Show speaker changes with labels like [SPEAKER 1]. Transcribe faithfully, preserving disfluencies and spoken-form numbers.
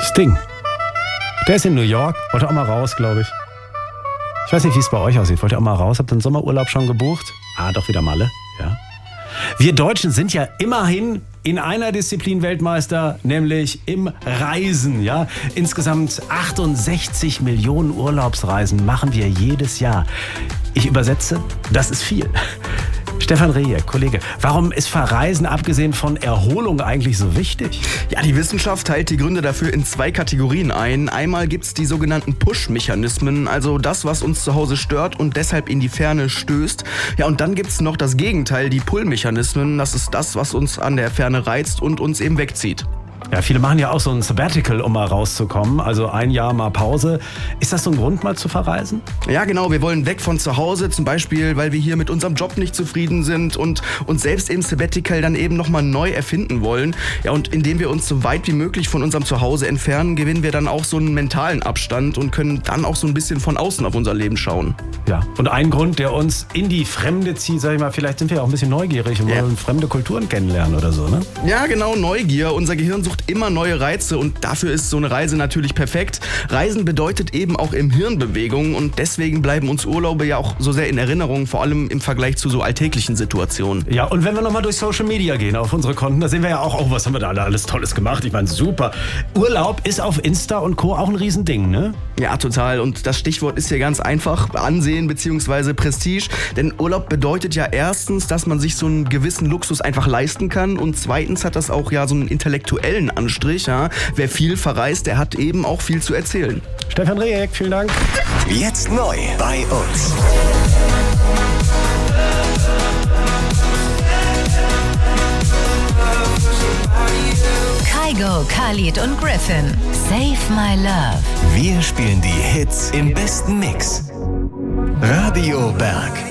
[SPEAKER 1] Sting. Der ist in New York, wollte auch mal raus, glaube ich. Ich weiß nicht, wie es bei euch aussieht. Wollt ihr auch mal raus? Habt ihr den Sommerurlaub schon gebucht? Ah, doch wieder Malle, ja. Wir Deutschen sind ja immerhin in einer Disziplin Weltmeister, nämlich im Reisen. Ja? Insgesamt achtundsechzig Millionen Urlaubsreisen machen wir jedes Jahr. Ich übersetze, das ist viel. Stefan Rehek, Kollege, warum ist Verreisen abgesehen von Erholung eigentlich so wichtig?
[SPEAKER 2] Ja, die Wissenschaft teilt die Gründe dafür in zwei Kategorien ein. Einmal gibt's die sogenannten Push-Mechanismen, also das, was uns zu Hause stört und deshalb in die Ferne stößt. Ja, und dann gibt's noch das Gegenteil, die Pull-Mechanismen. Das ist das, was uns an der Ferne reizt und uns eben wegzieht.
[SPEAKER 1] Ja, viele machen ja auch so ein Sabbatical, um mal rauszukommen, also ein Jahr mal Pause. Ist das so ein Grund, mal zu verreisen?
[SPEAKER 2] Ja, genau, wir wollen weg von zu Hause, zum Beispiel, weil wir hier mit unserem Job nicht zufrieden sind und uns selbst im Sabbatical dann eben nochmal neu erfinden wollen. Ja, und indem wir uns so weit wie möglich von unserem Zuhause entfernen, gewinnen wir dann auch so einen mentalen Abstand und können dann auch so ein bisschen von außen auf unser Leben schauen.
[SPEAKER 1] Ja, und ein Grund, der uns in die Fremde zieht, sag ich mal, vielleicht sind wir auch ein bisschen neugierig und wollen ja. fremde Kulturen kennenlernen oder so, ne?
[SPEAKER 2] Ja, genau, Neugier. Unser Gehirn sucht immer neue Reize und dafür ist so eine Reise natürlich perfekt. Reisen bedeutet eben auch im Hirn Bewegung und deswegen bleiben uns Urlaube ja auch so sehr in Erinnerung, vor allem im Vergleich zu so alltäglichen Situationen.
[SPEAKER 1] Ja, und wenn wir nochmal durch Social Media gehen auf unsere Konten, da sehen wir ja auch, oh, was haben wir da alles Tolles gemacht. Ich meine, super. Urlaub ist auf Insta und Co. auch ein Riesending, ne?
[SPEAKER 2] Ja, total. Und das Stichwort ist hier ganz einfach, Ansehen bzw. Prestige. Denn Urlaub bedeutet ja erstens, dass man sich so einen gewissen Luxus einfach leisten kann und zweitens hat das auch ja so einen intellektuellen Anstrich. Ja. Wer viel verreist, der hat eben auch viel zu erzählen.
[SPEAKER 1] Stefan Rehek, vielen Dank.
[SPEAKER 3] Jetzt neu bei uns.
[SPEAKER 4] Kygo, Khalid und Griffin. Save My Love.
[SPEAKER 3] Wir spielen die Hits im besten Mix. Radio Berg.